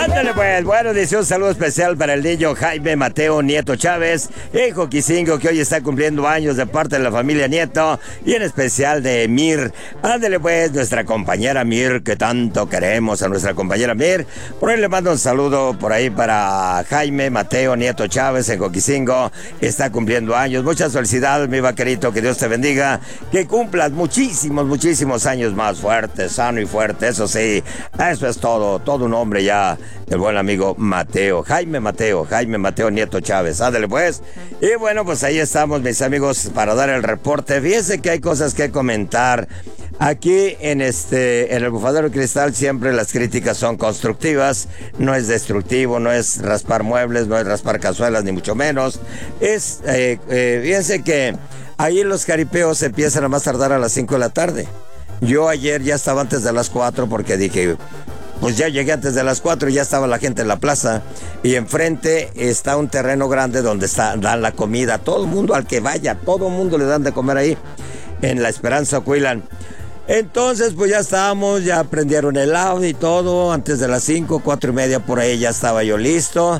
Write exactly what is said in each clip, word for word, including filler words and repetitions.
Ándale pues, bueno, dice un saludo especial para el niño Jaime Mateo Nieto Chávez, hijo Quisingo, que hoy está cumpliendo años de parte de la familia Nieto, y en especial de Mir. Ándale pues, nuestra compañera Mir, que tanto queremos a nuestra compañera Mir. Por ahí le mando un saludo por ahí para Jaime Mateo Nieto Chávez, en Coquisingo, está cumpliendo años. Muchas felicidades, mi vaquerito, que Dios te bendiga, que cumplas muchísimos, muchísimos años más, fuerte, sano y fuerte, eso sí, eso es todo, todo un hombre ya, el buen amigo Mateo, Jaime Mateo, Jaime Mateo Nieto Chávez. Ándale pues. Y bueno, pues ahí estamos, mis amigos, para dar el reporte. Fíjense que hay cosas que comentar. Aquí en este, en el Bufadero Cristal siempre las críticas son constructivas, no es destructivo, no es raspar muebles, no es raspar cazuelas, ni mucho menos. Es, eh, eh, fíjense que ahí los jaripeos empiezan a más tardar a las cinco de la tarde. Yo ayer ya estaba antes de las cuatro porque dije, pues ya llegué antes de las cuatro y ya estaba la gente en la plaza. Y enfrente está un terreno grande donde está, dan la comida. Todo el mundo al que vaya, todo el mundo le dan de comer ahí, en La Esperanza, Cuilan. Entonces, pues ya estábamos, ya prendieron el audio y todo. Antes de las cinco, cuatro y media por ahí ya estaba yo listo.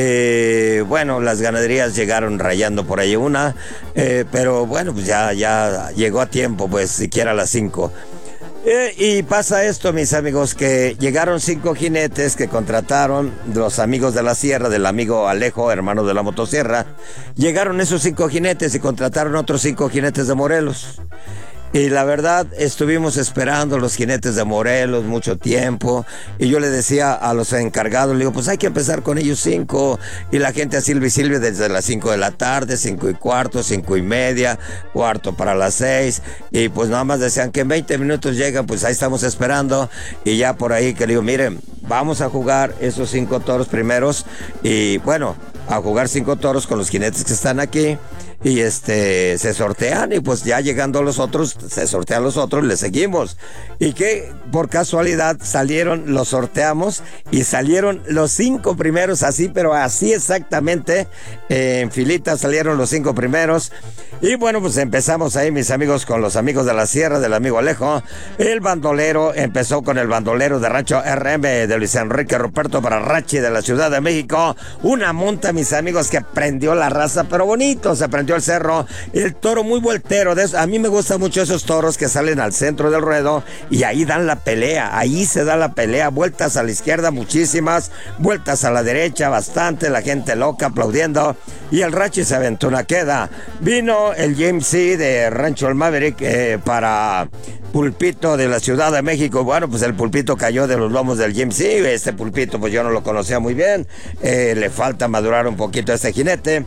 Eh, bueno, las ganaderías llegaron rayando por ahí una. Eh, pero bueno, pues ya, ya llegó a tiempo, pues siquiera a las cinco. Eh, y pasa esto, mis amigos, que llegaron cinco jinetes que contrataron los amigos de la sierra, del amigo Alejo, hermano de la motosierra. Llegaron esos cinco jinetes y contrataron otros cinco jinetes de Morelos. Y la verdad, estuvimos esperando los jinetes de Morelos mucho tiempo. Y yo le decía a los encargados, le digo, pues hay que empezar con ellos cinco. Y la gente a Silvia y Silvia desde las cinco de la tarde, cinco y cuarto, cinco y media, cuarto para las seis. Y pues nada más decían que en veinte minutos llegan, pues ahí estamos esperando. Y ya por ahí que le digo, miren, vamos a jugar esos cinco toros primeros. Y bueno, a jugar cinco toros con los jinetes que están aquí. Y este, se sortean y pues ya llegando los otros, se sortean los otros, le seguimos. Y que por casualidad salieron, los sorteamos y salieron los cinco primeros así, pero así exactamente, eh, en filita salieron los cinco primeros. Y bueno, pues empezamos ahí, mis amigos, con los amigos de la sierra, del amigo Alejo. El bandolero empezó con el bandolero de Rancho R M de Luis Enrique Ruperto para Rachi de la Ciudad de México. Una monta, mis amigos, que prendió la raza, pero bonito, se prendió el cerro. El toro muy voltero, de eso, a mí me gustan mucho esos toros que salen al centro del ruedo y ahí dan la pelea, ahí se da la pelea, vueltas a la izquierda muchísimas, vueltas a la derecha bastante, la gente loca aplaudiendo, y el Rachi se aventó una queda. Vino el James C de Rancho El Maverick eh, para Pulpito de la Ciudad de México. Bueno, pues el Pulpito cayó de los lomos del James C. Este Pulpito pues yo no lo conocía muy bien, eh, le falta madurar un poquito a este jinete.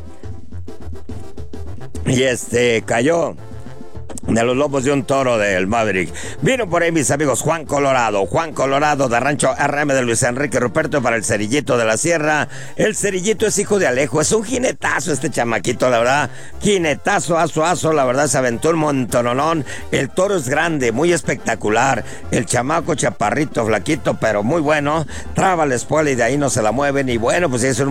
Y este cayó de los lomos de un toro del Maverick. Vino por ahí mis amigos Juan Colorado, Juan Colorado de Rancho R M de Luis Enrique Ruperto para el Cerillito de la Sierra. El Cerillito es hijo de Alejo, es un jinetazo este chamaquito, la verdad, jinetazo, aso, aso, la verdad se aventó un montononón. El toro es grande, muy espectacular, el chamaco chaparrito, flaquito, pero muy bueno, traba la espuela y de ahí no se la mueven, y bueno, pues es un